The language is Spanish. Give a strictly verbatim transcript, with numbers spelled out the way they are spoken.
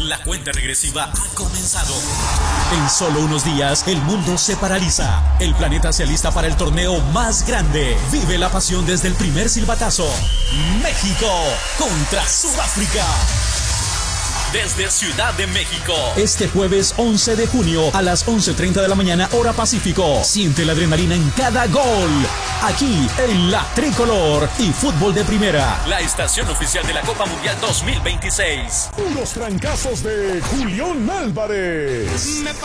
La cuenta regresiva ha comenzado. En solo unos días, el mundo se paraliza. El planeta se alista para el torneo más grande. Vive la pasión desde el primer silbatazo. México contra Sudáfrica. Desde Ciudad de México. Este jueves once de junio a las once treinta de la mañana, hora Pacífico. Siente la adrenalina en cada gol. Aquí en La Tricolor y Fútbol de Primera. La estación oficial de la Copa Mundial dos mil veintiséis. Los trancazos de Julián Álvarez. Me